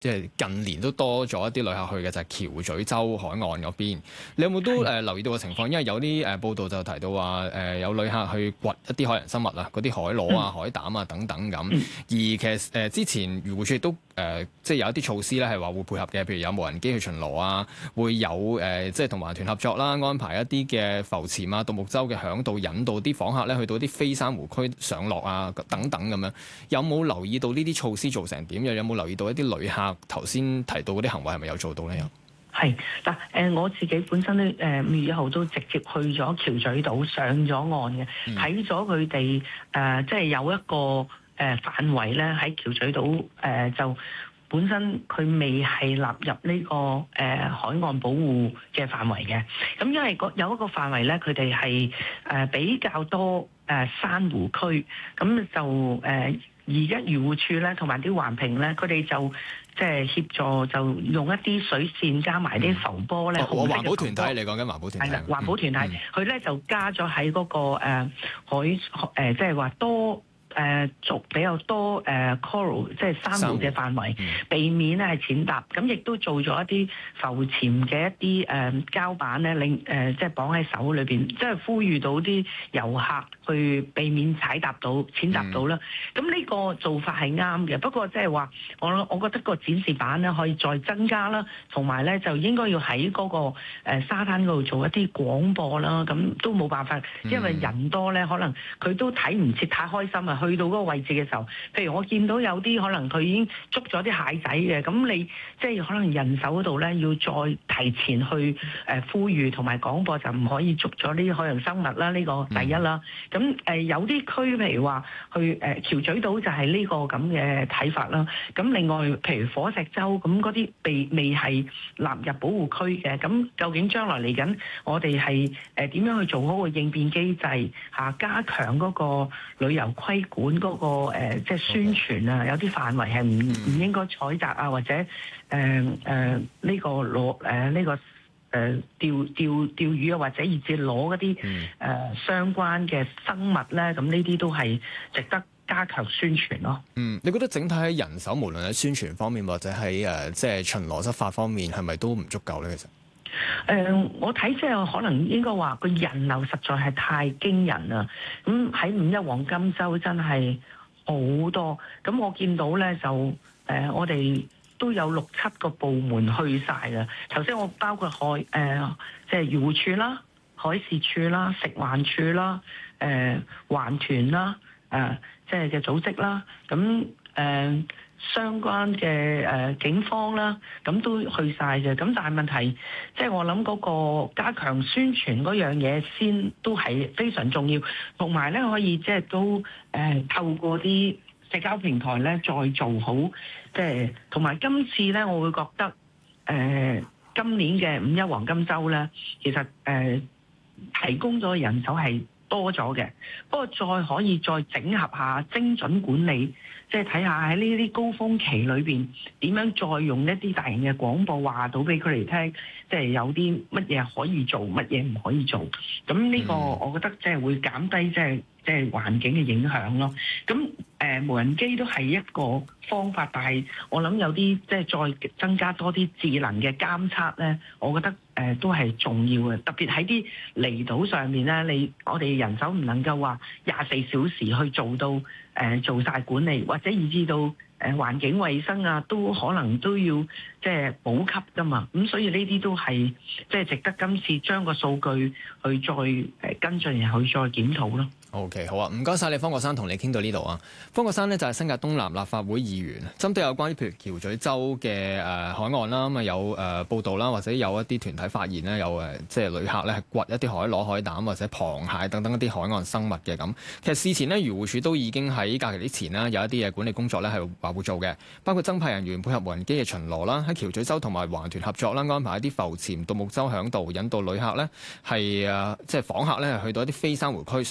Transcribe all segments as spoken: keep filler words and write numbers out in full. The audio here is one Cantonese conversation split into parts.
即係近年都多咗一啲旅客去嘅就係橋咀洲海岸嗰邊。你有冇都誒、呃、留意到嘅情況？因為有啲誒、呃、報道就提到話誒、呃、有旅客去掘一啲海洋生物啊，嗰啲海螺啊、海膽啊等等咁。而其實誒、呃、之前漁護署亦都誒、呃、即係有一啲措施咧，係話會配合嘅，譬如有無人機去巡邏啊，會有誒、呃、即係同環團合作啦，安排一啲嘅浮潛啊、獨木舟嘅響度，引導啲訪客咧去到啲非珊瑚區上落啊等等咁樣。有冇留意到呢啲措施做成點？又有冇留意到一啲旅客頭先提到嗰啲行為係咪有做到咧？ 係嗱，誒我自己本身咧，誒五月一號都直接去咗橋咀島上咗岸嘅，睇咗佢哋誒，即係有一個誒範圍咧喺橋咀島誒、呃、就本身佢未係納入呢、這個誒、呃、海岸保護嘅範圍嘅，咁因為有一個範圍咧，佢哋係誒比較多誒、呃、珊瑚區，咁就誒。呃而家漁護署咧，同埋啲環評咧，佢哋就即係協助，就用一啲水線加埋啲浮波咧。 哦，環保團體，你講緊環保團體。 係啦，環保團體，佢咧、嗯、就加咗喺嗰個誒、呃、海誒，即係話多。誒族、呃、比較多誒、呃、coral 即係珊瑚嘅範圍，避免咧係淺踏，咁亦都做咗一啲浮潛嘅一啲誒、呃、膠板咧，令誒、呃、即係綁喺手裏邊，即係呼籲到啲遊客去避免踩踏到淺踏到啦。咁呢、嗯、個做法係啱嘅，不過即係話我我覺得個展示板咧可以再增加啦，同埋咧就應該要喺嗰、那個、呃、沙灘嗰度做一啲廣播啦。咁都冇辦法，因為人多咧，可能佢都睇唔切，太開心啊！去到嗰個位置嘅時候，譬如我見到有啲可能佢已經捉咗啲蟹仔嘅，咁你即係可能人手嗰度咧，要再提前去誒呼籲同埋廣播，就唔可以捉咗呢啲海洋生物啦。呢個第一啦。咁誒、呃、有啲區譬如話去誒、呃、橋咀島就係呢個咁嘅睇法啦。咁另外譬如火石洲咁嗰啲未未係納入保護區嘅，咁究竟將來嚟緊我哋係誒點樣去做好個應變機制嚇、啊，加強嗰個旅遊規管嗰、那個、呃、即係宣傳啊，有啲範圍係唔唔應該採集啊，或者誒誒呢個攞誒呢個誒釣釣釣魚啊，或者以至攞嗰啲誒相關嘅生物咧，咁呢啲都係值得加強宣傳咯。 嗯，你覺得整體喺人手，無論喺宣傳方面或者喺誒、呃、即係巡邏執法方面，係咪都唔足夠咧？其實？ 誒、呃，我睇即係可能應該話個人流實在係太驚人啦。咁喺五一黃金週真係好多。咁我見到咧就誒、呃，我哋都有六七個部門去晒啦。頭先我包括海誒、呃，即係漁護署啦、海事處啦、食環署啦、誒、呃、環團啦、誒、呃、即係嘅組織啦。咁誒。呃相關嘅誒、呃、警方啦，咁都去晒嘅。咁但係問題，即係我諗嗰個加強宣傳嗰樣嘢先都係非常重要，同埋咧可以即係都誒、呃、透過啲社交平台咧再做好，即係同埋今次咧，我會覺得誒、呃、今年嘅五一黃金週咧，其實誒、呃、提供咗人手係多咗嘅，不過再可以再整合下精準管理。即係睇下喺呢啲高峰期裏邊點樣再用一啲大型嘅廣播話到俾佢哋聽，即係有啲乜嘢可以做，乜嘢唔可以做。咁呢個我覺得即係會減低即係即係環境嘅影響咯。咁誒、呃、無人機都係一個方法，但係我諗有啲即係再增加多啲智能嘅監測咧，我覺得誒、呃、都係重要嘅。特別喺啲離島上面咧，你我哋人手唔能夠話廿四小時去做到誒、呃、做晒管理，或者以至到誒、呃、環境衛生啊，都可能都要即係補給㗎嘛。咁所以呢啲都係即係值得今次將個數據去再誒跟進，然後去再檢討咯。 O.K. 好啊，唔該晒你，方國珊，同你傾到呢度啊。方國珊呢就係新界東南立法會議員，針對有關於譬如橋咀洲嘅誒海岸啦，咁啊有誒、呃、報道啦，或者有一啲團體發現呢，有誒即係旅客咧係掘一啲海螺、海膽或者螃蟹等等一啲海岸生物嘅咁。其實事前呢，漁護署都已經喺假期之前啦，有一啲嘅管理工作咧係話會做嘅，包括增派人員配合無人機嘅巡邏啦，喺橋咀洲同埋環團合作啦，安排一啲浮潛獨木舟響度，引導旅客咧係誒即係訪客咧係去到一啲非珊瑚區上落水。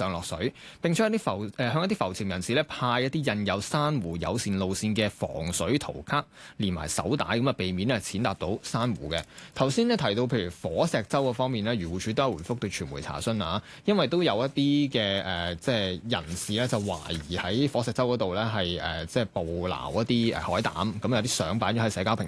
水，並將一啲浮誒、呃、向一啲浮潛人士咧派一啲印有珊瑚友善路線嘅防水圖卡，連埋手帶咁啊，避免咧踐踏到珊瑚嘅。頭先咧提到譬如火石洲嗰方面咧，漁護署都有回覆對傳媒查詢啊，因為都有一啲嘅誒即係人士咧就懷疑喺火石洲嗰度咧係誒即係捕撈一啲誒海膽，咁有啲相擺咗喺社交平